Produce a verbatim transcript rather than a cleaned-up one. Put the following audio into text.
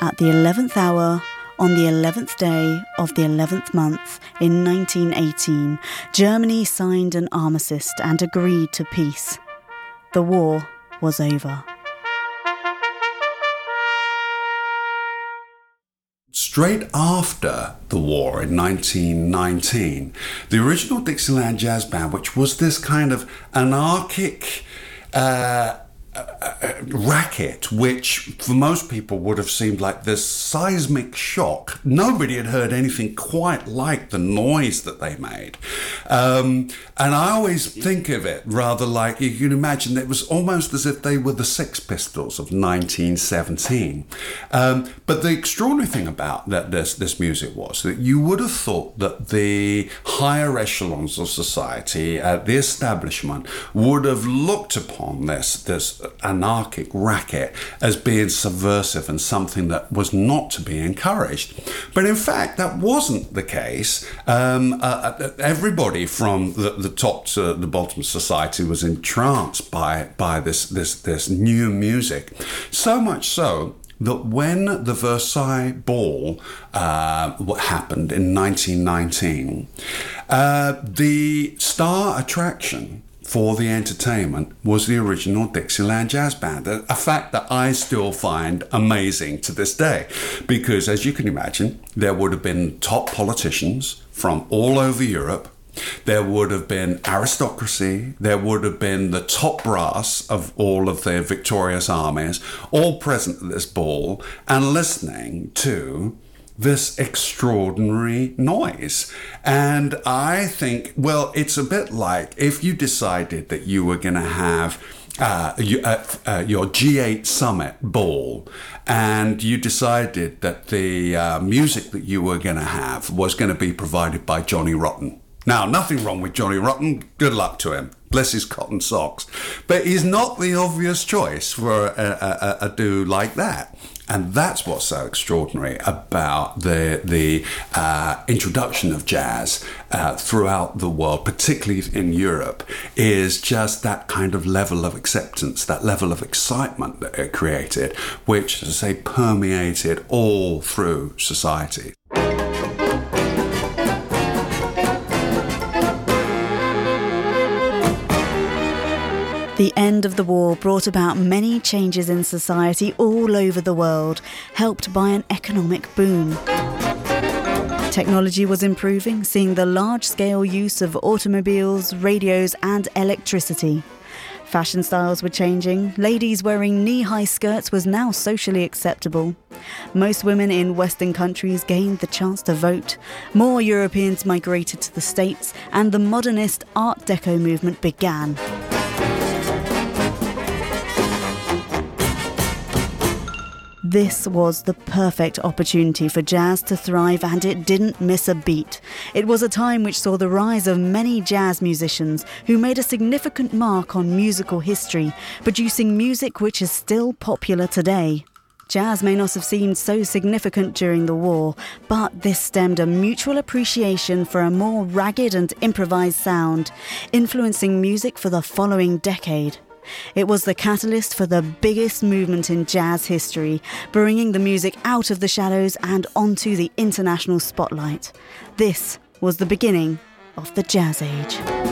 At the eleventh hour, on the eleventh day of the eleventh month in nineteen eighteen, Germany signed an armistice and agreed to peace. The war was over. Straight after the war in nineteen nineteen, the original Dixieland Jazz Band, which was this kind of anarchic uh, uh, racket, which for most people would have seemed like this seismic shock. Nobody had heard anything quite like the noise that they made. Um, and I always think of it rather like, you can imagine, it was almost as if they were the Sex Pistols of nineteen seventeen. Um, but the extraordinary thing about that this, this music was that you would have thought that the higher echelons of society, uh, the establishment, would have looked upon this, this anarchic racket as being subversive and something that was not to be encouraged. But in fact, that wasn't the case. Um, uh, everybody from the, the top to the bottom of society was entranced by, by this, this, this new music. So much so that when the Versailles Ball uh, what happened in nineteen nineteen, uh, the star attraction for the entertainment was the original Dixieland Jazz Band, a, a fact that I still find amazing to this day, because as you can imagine, there would have been top politicians from all over Europe. There would have been aristocracy, there would have been the top brass of all of the victorious armies, all present at this ball and listening to this extraordinary noise. And I think, well, it's a bit like if you decided that you were going to have Uh, you, uh, uh, your G eight summit ball, and you decided that the uh, music that you were going to have was going to be provided by Johnny Rotten. Now, nothing wrong with Johnny Rotten. Good luck to him. Bless his cotton socks. But he's not the obvious choice for a, a, a dude like that. And that's what's so extraordinary about the the uh, introduction of jazz uh, throughout the world, particularly in Europe, is just that kind of level of acceptance, that level of excitement that it created, which, as I say, permeated all through society. The end of the war brought about many changes in society all over the world, helped by an economic boom. Technology was improving, seeing the large-scale use of automobiles, radios and electricity. Fashion styles were changing. Ladies wearing knee-high skirts was now socially acceptable. Most women in Western countries gained the chance to vote. More Europeans migrated to the States, and the modernist Art Deco movement began. This was the perfect opportunity for jazz to thrive, and it didn't miss a beat. It was a time which saw the rise of many jazz musicians who made a significant mark on musical history, producing music which is still popular today. Jazz may not have seemed so significant during the war, but this stemmed a mutual appreciation for a more ragged and improvised sound, influencing music for the following decade. It was the catalyst for the biggest movement in jazz history, bringing the music out of the shadows and onto the international spotlight. This was the beginning of the Jazz Age.